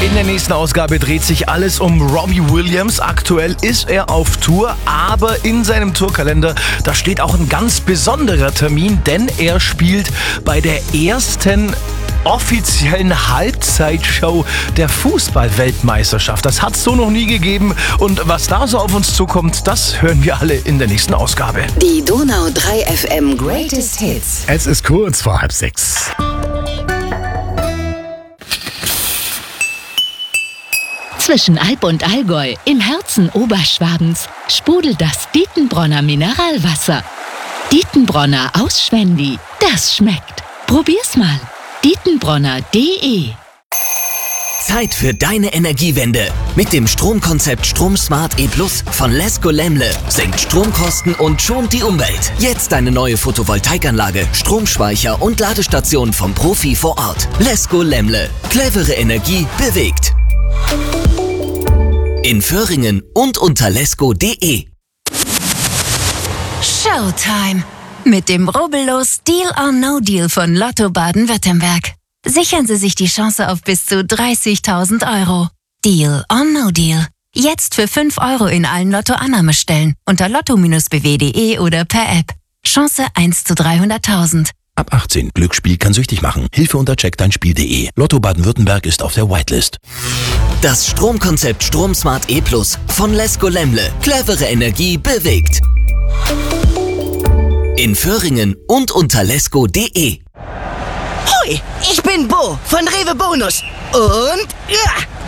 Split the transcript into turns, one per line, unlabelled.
In der nächsten Ausgabe dreht sich alles um Robbie Williams. Aktuell ist er auf Tour, aber in seinem Tourkalender, da steht auch ein ganz besonderer Termin, denn er spielt bei der ersten offiziellen Halbzeitshow der Fußball-Weltmeisterschaft. Das hat es so noch nie gegeben. Und was da so auf uns zukommt, das hören wir alle in der nächsten Ausgabe.
Die Donau 3 FM Greatest Hits.
Es ist kurz vor 5:30.
Zwischen Alp und Allgäu, im Herzen Oberschwabens, sprudelt das Dietenbronner Mineralwasser. Dietenbronner aus Schwendi, das schmeckt. Probier's mal. Dietenbronner.de.
Zeit für deine Energiewende. Mit dem Stromkonzept StromSmart E+ von Lesko Lemle senkt Stromkosten und schont die Umwelt. Jetzt eine neue Photovoltaikanlage, Stromspeicher und Ladestation vom Profi vor Ort. Lesko Lemle. Clevere Energie bewegt. In Föhringen und unter lesko.de.
Showtime! Mit dem Rubbellos Deal or No Deal von Lotto Baden-Württemberg. Sichern Sie sich die Chance auf bis zu 30.000 Euro. Deal or No Deal. Jetzt für 5 Euro in allen Lotto-Annahmestellen unter lotto-bw.de oder per App. Chance 1 zu 300.000.
Ab 18. Glücksspiel kann süchtig machen. Hilfe unter checkdeinspiel.de. Lotto Baden-Württemberg ist auf der Whitelist.
Das Stromkonzept StromSmart E+ von Lesko Lemle. Clevere Energie bewegt. In Föhringen und unter lesko.de.
Hoi, ich bin Bo von Rewe Bonus. Und ja,